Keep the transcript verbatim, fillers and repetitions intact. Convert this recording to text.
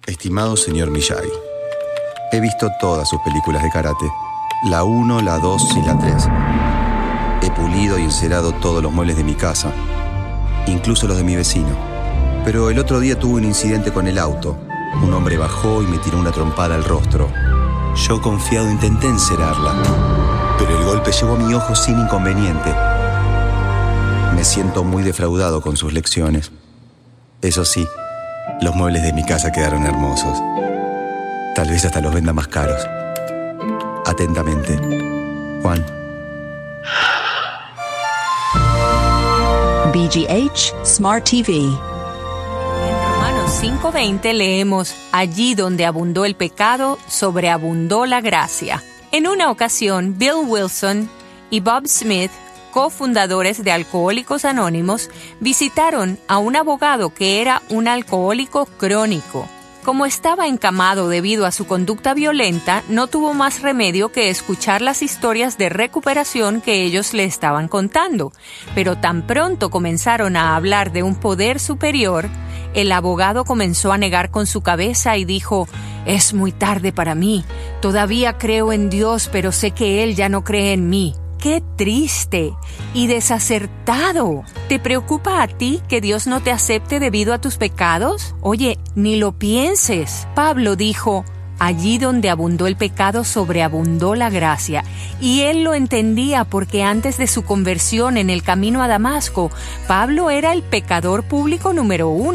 Estimado señor Miyagi, he visto todas sus películas de karate. La uno, la dos y la tres. He pulido y encerado todos los muebles de mi casa, incluso los de mi vecino. Pero el otro día tuve un incidente con el auto. Un hombre bajó y me tiró una trompada al rostro. Yo, confiado, intenté encerarla, pero el golpe llegó a mi ojo sin inconveniente. Me siento muy defraudado con sus lecciones. Eso sí, los muebles de mi casa quedaron hermosos. Tal vez hasta los venda más caros. Atentamente, Juan. B G H Smart T V. En Romanos cinco veinte leemos: allí donde abundó el pecado, sobreabundó la gracia. En una ocasión, Bill Wilson y Bob Smith, cofundadores de Alcohólicos Anónimos, visitaron a un abogado que era un alcohólico crónico. Como estaba encamado debido a su conducta violenta, no tuvo más remedio que escuchar las historias de recuperación que ellos le estaban contando. Pero tan pronto comenzaron a hablar de un poder superior, el abogado comenzó a negar con su cabeza y dijo: «Es muy tarde para mí. Todavía creo en Dios, pero sé que Él ya no cree en mí». ¡Qué triste y desacertado! ¿Te preocupa a ti que Dios no te acepte debido a tus pecados? Oye, ni lo pienses. Pablo dijo: allí donde abundó el pecado, sobreabundó la gracia. Y él lo entendía porque antes de su conversión en el camino a Damasco, Pablo era el pecador público número uno.